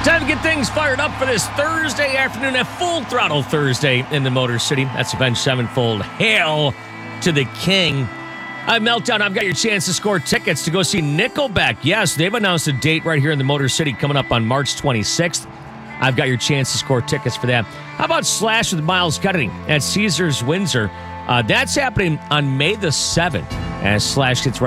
Time to get things fired up for this Thursday afternoon, a full throttle Thursday in the Motor City. That's Avenged Sevenfold. Hail to the King. I'm Meltdown. I've got your chance to score tickets to go see Nickelback. Yes, they've announced a date right here in the Motor City coming up on March 26th. I've got your chance to score tickets for that. How about Slash with Miles Kennedy at Caesars Windsor? That's happening on May the 7th as Slash gets ready